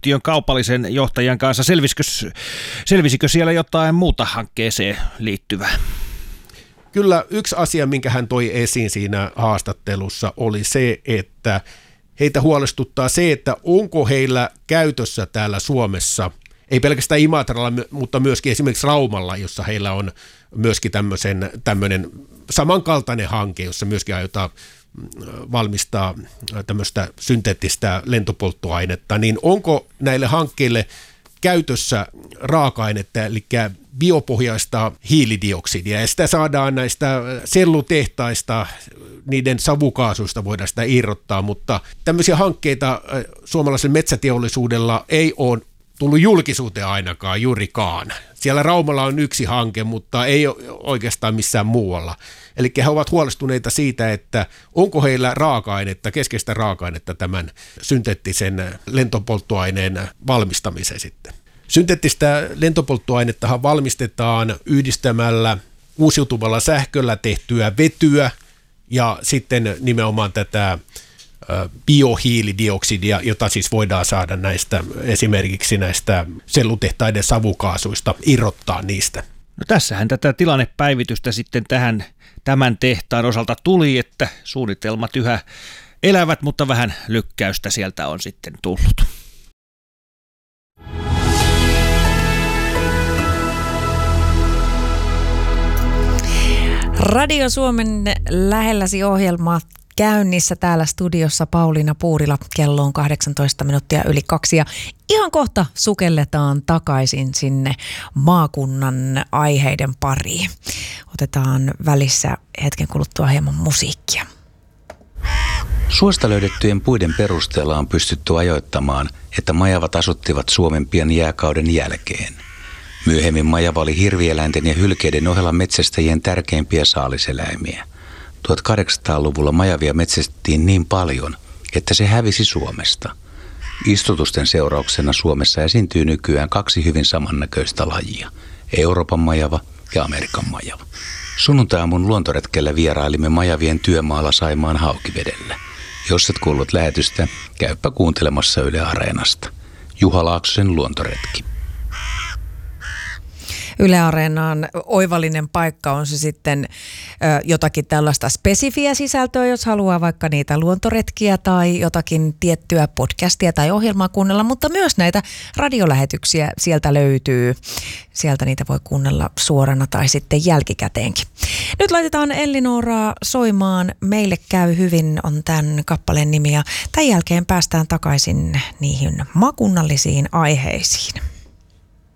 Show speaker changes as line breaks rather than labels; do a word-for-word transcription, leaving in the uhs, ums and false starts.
yhtiön kaupallisen johtajan kanssa. Selvisikö, selvisikö siellä jotain muuta hankkeeseen liittyvää?
Kyllä yksi asia, minkä hän toi esiin siinä haastattelussa, oli se, että heitä huolestuttaa se, että onko heillä käytössä täällä Suomessa, ei pelkästään Imatralla, mutta myöskin esimerkiksi Raumalla, jossa heillä on myöskin tämmöisen, tämmöinen samankaltainen hanke, jossa myöskin aiotaan valmistaa tämmöistä synteettistä lentopolttoainetta, niin onko näille hankkeille käytössä raaka-ainetta, eli biopohjaista hiilidioksidia, ja sitä saadaan näistä sellutehtaista, niiden savukaasuista voidaan sitä irrottaa, mutta tämmöisiä hankkeita suomalaisella metsäteollisuudella ei ole tullut julkisuuteen ainakaan juurikaan. Siellä Raumalla on yksi hanke, mutta ei oikeastaan missään muualla. Eli he ovat huolestuneita siitä, että onko heillä raaka-ainetta, keskeistä raaka-ainetta tämän synteettisen lentopolttoaineen valmistamiseen sitten. Synteettistä lentopolttoainettahan valmistetaan yhdistämällä uusiutuvalla sähköllä tehtyä vetyä ja sitten nimenomaan tätä biohiilidioksidia, jota siis voidaan saada näistä esimerkiksi näistä sellutehtaiden savukaasuista, irrottaa niistä.
No tässähän tätä tilannepäivitystä sitten tähän tämän tehtaan osalta tuli, että suunnitelmat yhä elävät, mutta vähän lykkäystä sieltä on sitten tullut.
Radio Suomen lähelläsi ohjelma käynnissä täällä studiossa Pauliina Puurila. Kello on kahdeksantoista minuuttia yli kaksi ja ihan kohta sukelletaan takaisin sinne maakunnan aiheiden pariin. Otetaan välissä hetken kuluttua hieman musiikkia.
Suosta löydettyjen puiden perusteella on pystytty ajoittamaan, että majavat asuttivat Suomen pian jääkauden jälkeen. Myöhemmin majava oli hirvieläinten ja hylkeiden ohella metsästäjien tärkeimpiä saaliseläimiä. tuhatkahdeksansataaluvulla majavia metsästettiin niin paljon, että se hävisi Suomesta. Istutusten seurauksena Suomessa esiintyy nykyään kaksi hyvin samannäköistä lajia, Euroopan majava ja Amerikan majava. Sunnuntai-aamun luontoretkellä vierailimme majavien työmaalla Saimaan Haukivedellä. Jos et kuullut lähetystä, käypä kuuntelemassa Yle Areenasta. Juha Laaksosen luontoretki.
Yle Areenaan oivallinen paikka on se sitten ö, jotakin tällaista spesifiä sisältöä, jos haluaa vaikka niitä luontoretkiä tai jotakin tiettyä podcastia tai ohjelmaa kuunnella, mutta myös näitä radiolähetyksiä sieltä löytyy. Sieltä niitä voi kuunnella suorana tai sitten jälkikäteenkin. Nyt laitetaan Elli-Nooraa soimaan. Meille käy hyvin on tämän kappaleen nimi ja tämän jälkeen päästään takaisin niihin maakunnallisiin aiheisiin.